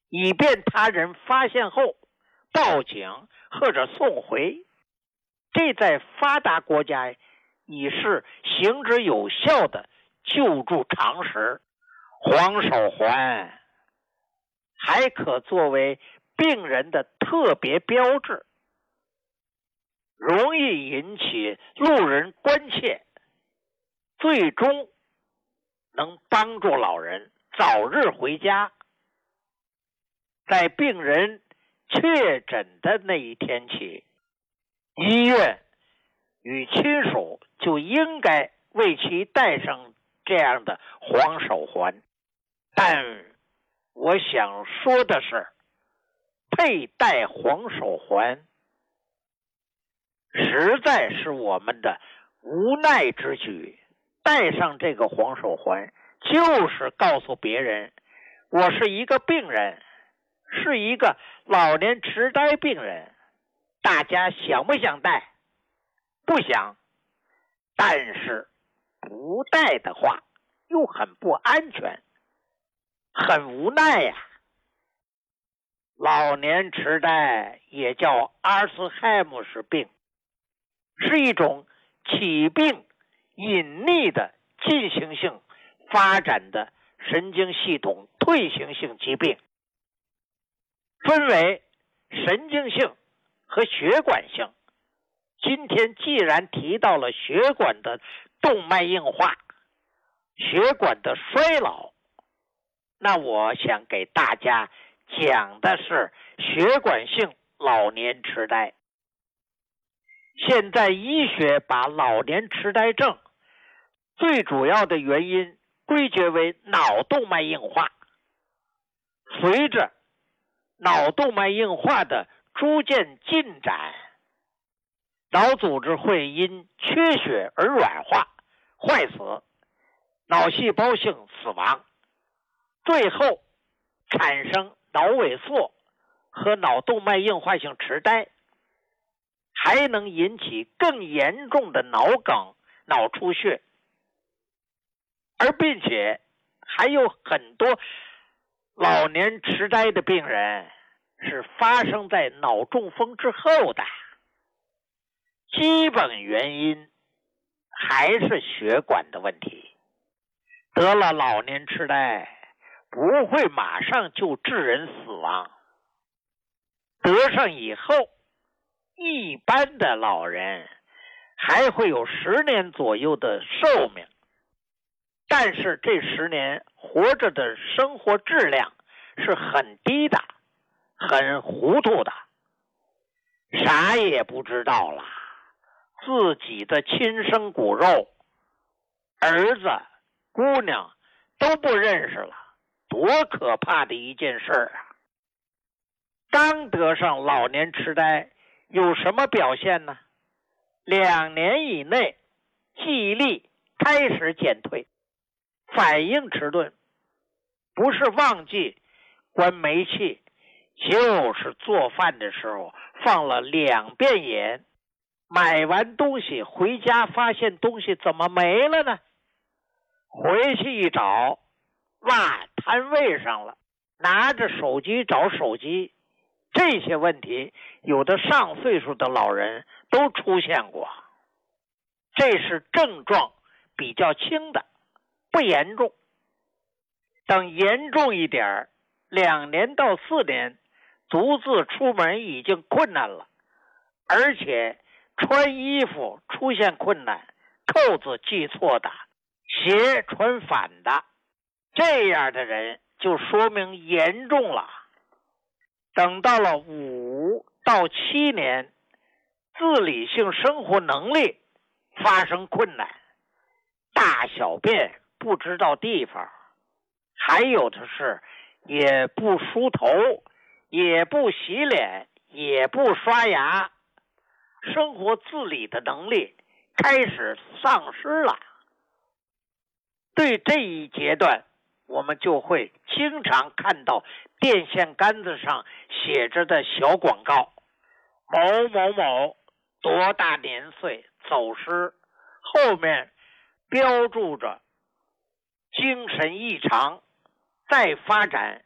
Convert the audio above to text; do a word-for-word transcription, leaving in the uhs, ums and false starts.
以便他人发现后报警或者送回。这在发达国家已是行之有效的救助常识。黄手环还可作为病人的特别标志，容易引起路人关切，最终能帮助老人早日回家。在病人确诊的那一天起，医院与亲属就应该为其戴上这样的黄手环。但我想说的是，佩戴黄手环实在是我们的无奈之举。戴上这个黄手环，就是告诉别人，我是一个病人，是一个老年痴呆病人。大家想不想戴？不想。但是不戴的话，又很不安全，很无奈呀、啊。老年痴呆也叫阿尔茨海默氏病，是一种起病隐匿的进行性发展的神经系统退行性疾病，分为神经性和血管性。今天既然提到了血管的动脉硬化、血管的衰老，那我想给大家讲的是血管性老年痴呆。现在医学把老年痴呆症最主要的原因归结为脑动脉硬化。随着脑动脉硬化的逐渐进展，脑组织会因缺血而软化、坏死，脑细胞性死亡，最后产生脑萎缩和脑动脉硬化性痴呆，还能引起更严重的脑梗、脑出血，而并且还有很多老年痴呆的病人是发生在脑中风之后的。基本原因还是血管的问题。得了老年痴呆不会马上就致人死亡，得上以后，一般的老人还会有十年左右的寿命，但是这十年活着的生活质量是很低的，很糊涂的，啥也不知道了，自己的亲生骨肉，儿子、姑娘都不认识了，多可怕的一件事啊！刚得上老年痴呆有什么表现呢？两年以内记忆力开始减退，反应迟钝，不是忘记关煤气，就是做饭的时候放了两遍盐，买完东西回家发现东西怎么没了呢？回去一找，落摊位上了，拿着手机找手机。这些问题有的上岁数的老人都出现过，这是症状比较轻的，不严重。等严重一点，两年到四年独自出门已经困难了，而且穿衣服出现困难，扣子系错的，鞋穿反的，这样的人就说明严重了。等到了五到七年，自理性生活能力发生困难，大小便不知道地方，还有的是也不梳头，也不洗脸，也不刷牙，生活自理的能力开始丧失了。对这一阶段，我们就会经常看到电线杆子上写着的小广告，某某某多大年岁走失，后面标注着精神异常，再发展